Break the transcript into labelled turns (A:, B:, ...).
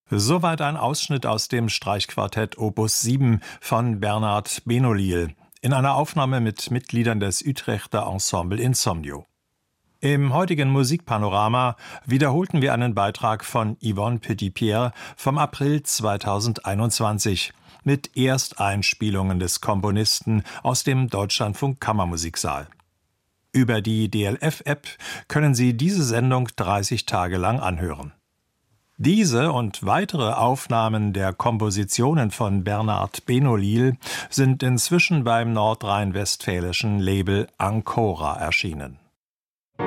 A: Soweit ein Ausschnitt aus dem Streichquartett Opus 7 von Bernard Benolil in einer Aufnahme mit Mitgliedern des Utrechter Ensemble Insomnio. Im heutigen Musikpanorama wiederholten wir einen Beitrag von Yvonne Petitpierre vom April 2021 mit Ersteinspielungen des Komponisten aus dem Deutschlandfunk Kammermusiksaal. Über die DLF-App können Sie diese Sendung 30 Tage lang anhören. Diese und weitere Aufnahmen der Kompositionen von Bernard Benolil sind inzwischen beim nordrhein-westfälischen Label Ancora erschienen.